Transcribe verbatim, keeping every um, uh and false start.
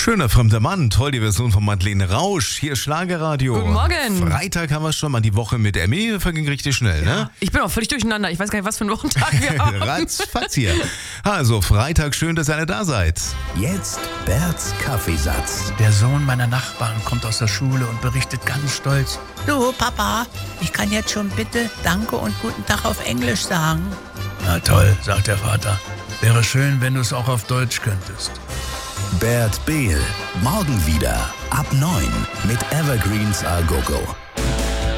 Schöner fremder Mann, toll die Version von Madeleine Rausch, hier Schlagerradio. Guten Morgen. Freitag haben wir schon mal, die Woche mit Emmy verging richtig schnell, ne? Ich bin auch völlig durcheinander, ich weiß gar nicht, was für einen Wochentag wir haben. Ratzfatz hier. Also Freitag, schön, dass ihr alle da seid. Jetzt Berts Kaffeesatz. Der Sohn meiner Nachbarn kommt aus der Schule und berichtet ganz stolz: Du, Papa, ich kann jetzt schon bitte Danke und Guten Tag auf Englisch sagen. Na toll, sagt der Vater. Wäre schön, wenn du es auch auf Deutsch könntest. Bert Behl, morgen wieder ab neun mit Evergreens A Go Go.